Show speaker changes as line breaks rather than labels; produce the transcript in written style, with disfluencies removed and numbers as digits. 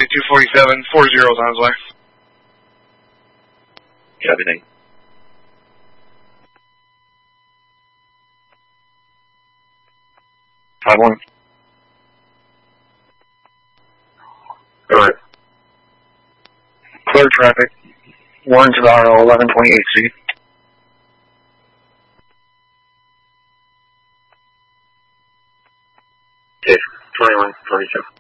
247, 4 zeros on his way.
Copy, thank you.
Five one.
Go ahead.
Clear traffic. Warren Tavaro, 1128C.
Okay, 21, 22.